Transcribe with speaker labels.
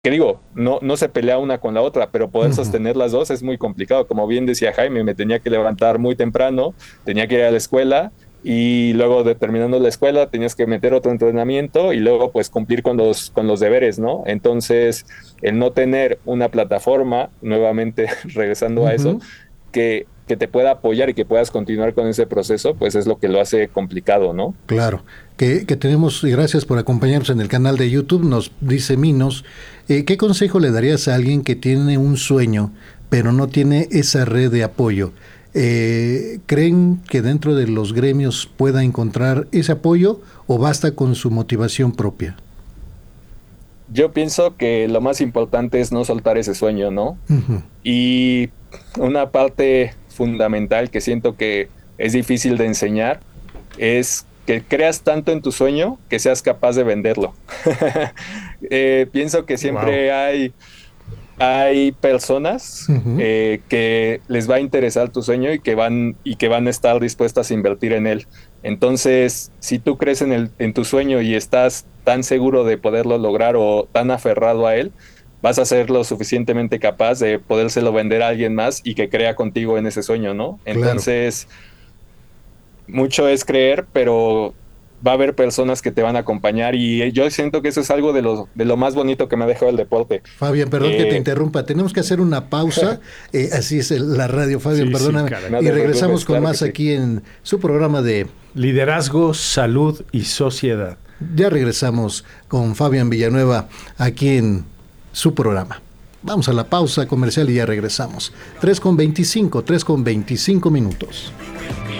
Speaker 1: que digo, no se pelea una con la otra, pero poder
Speaker 2: Ujú.
Speaker 1: sostener las dos es muy complicado. Como bien decía Jaime, me tenía que levantar muy temprano, tenía que ir a la escuela y luego de terminando la escuela tenías que meter otro entrenamiento y luego pues cumplir con los deberes, ¿no? Entonces, el no tener una plataforma, nuevamente regresando a eso,
Speaker 2: Ujú.
Speaker 1: que te pueda apoyar y que puedas continuar con ese proceso, pues es lo que lo hace complicado, ¿no?
Speaker 2: Claro, que tenemos, y gracias por acompañarnos en el canal de YouTube, nos dice Minos, ¿qué consejo le darías a alguien que tiene un sueño, pero no tiene esa red de apoyo? ¿Creen que dentro de los gremios pueda encontrar ese apoyo o basta con su motivación propia?
Speaker 1: Yo pienso que lo más importante es no soltar ese sueño, ¿no?
Speaker 2: Ujú.
Speaker 1: Y una parte fundamental que siento que es difícil de enseñar es que creas tanto en tu sueño que seas capaz de venderlo. Pienso que
Speaker 3: Wow.
Speaker 1: siempre hay personas
Speaker 2: Ujú.
Speaker 1: que les va a interesar tu sueño y que van a estar dispuestas a invertir en él. Entonces, si tú crees en tu sueño y estás tan seguro de poderlo lograr o tan aferrado a él, vas a ser lo suficientemente capaz de podérselo vender a alguien más y que crea contigo en ese sueño, ¿no?
Speaker 2: Claro.
Speaker 1: Entonces, mucho es creer, pero va a haber personas que te van a acompañar y yo siento que eso es algo de lo más bonito que me ha dejado el deporte.
Speaker 2: Fabián, perdón que te
Speaker 1: Eh,
Speaker 2: interrumpa. Tenemos que hacer una pausa. Así es la radio, Fabián,
Speaker 3: Sí, sí,
Speaker 2: perdóname.
Speaker 3: caray.
Speaker 1: no
Speaker 2: Y
Speaker 1: te
Speaker 2: regresamos
Speaker 1: preocupes,
Speaker 2: con
Speaker 1: claro que
Speaker 2: más
Speaker 1: sí.
Speaker 2: aquí en su programa de...
Speaker 3: Liderazgo, salud y sociedad.
Speaker 2: Ya regresamos con Fabián Villanueva aquí en su programa. Vamos a la pausa comercial y ya regresamos. 3:25 minutos.